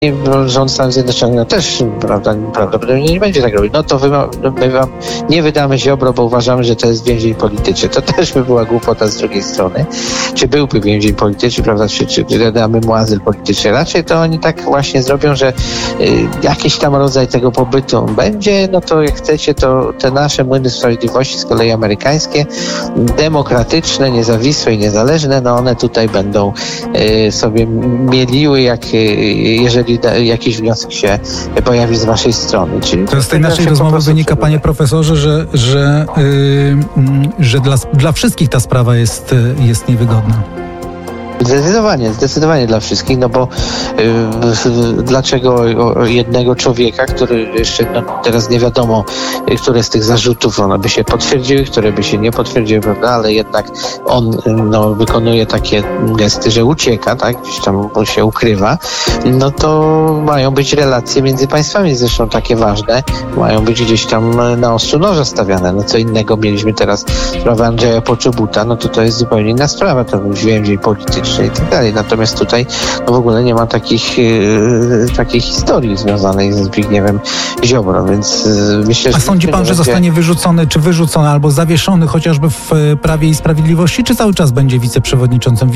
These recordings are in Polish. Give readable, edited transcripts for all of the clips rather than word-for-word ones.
rząd Stanów Zjednoczonych też prawdopodobnie nie będzie tak robić. No to my wam nie wydamy Ziobro, bo uważamy, że to jest więzień polityczny. To też by była głupota z drugiej strony. Czy byłby więzień polityczny, prawda, czy damy mu azyl polityczny. Raczej to oni tak właśnie zrobią, że jakiś tam rodzaj tego pobytu będzie, no to jak chcecie, to te nasze młyny sprawiedliwości, z kolei amerykańskie, demokratyczne, niezawisłe i niezależne, no one tutaj będą sobie mieliły, jeżeli jakiś wniosek się pojawi z waszej strony. Czyli to z tej naszej rozmowy wynika, panie profesorze, że dla wszystkich ta sprawa jest niewygodna. Zdecydowanie dla wszystkich, no bo dlaczego jednego człowieka, który jeszcze teraz nie wiadomo, które z tych zarzutów one by się potwierdziły, które by się nie potwierdziły, prawda, ale jednak on wykonuje takie gesty, że ucieka, tak, gdzieś tam się ukrywa, no to mają być relacje między państwami, zresztą takie ważne, mają być gdzieś tam na ostrzu noża stawiane. No co innego mieliśmy teraz sprawę Andrzeja Poczobuta, no to jest zupełnie inna sprawa, to był więzień polityczny i tak dalej. Natomiast tutaj w ogóle nie ma takiej historii związanej ze Zbigniewem Ziobro, więc myślę, że... A sądzi pan, że zostanie wyrzucony, czy wyrzucony, albo zawieszony chociażby w Prawie i Sprawiedliwości, czy cały czas będzie wiceprezesem,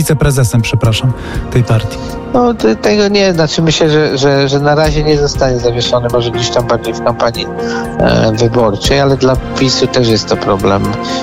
tej partii? No tego nie, znaczy myślę, że na razie nie zostanie zawieszony, może gdzieś tam bardziej w kampanii wyborczej, ale dla PiS-u też jest to problem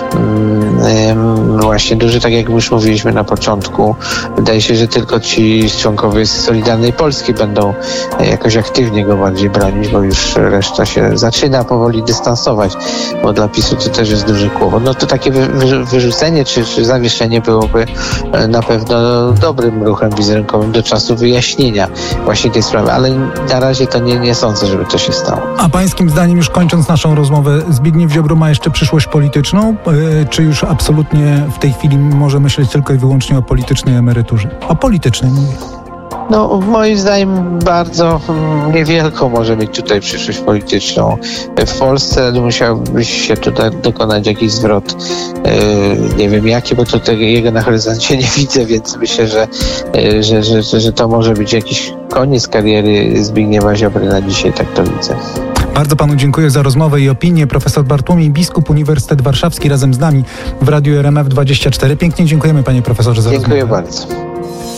właśnie duży, tak jak już mówiliśmy na początku. Wydaje się, że tylko ci członkowie z Solidarnej Polski będą jakoś aktywnie go bardziej bronić, bo już reszta się zaczyna powoli dystansować, bo dla PiS-u to też jest duży kłopot. No to takie wyrzucenie czy zawieszenie byłoby na pewno dobrym ruchem wizerunkowym do czasu wyjaśnienia właśnie tej sprawy, ale na razie to nie sądzę, żeby to się stało. A pańskim zdaniem, już kończąc naszą rozmowę, Zbigniew Ziobro ma jeszcze przyszłość polityczną, czy już absolutnie w tej chwili może myśleć tylko i wyłącznie o politycznej emeryturze? O politycznej mówię. No, moim zdaniem bardzo niewielką może mieć tutaj przyszłość polityczną. W Polsce musiałby się tutaj dokonać jakiś zwrot, nie wiem jaki, bo tutaj jego na horyzoncie nie widzę, więc myślę, że to może być jakiś koniec kariery Zbigniewa Ziobry na dzisiaj, tak to widzę. Bardzo panu dziękuję za rozmowę i opinię. Profesor Bartłomiej Biskup, Uniwersytet Warszawski, razem z nami w Radiu RMF24. Pięknie dziękujemy, panie profesorze, za rozmowę. Dziękuję bardzo.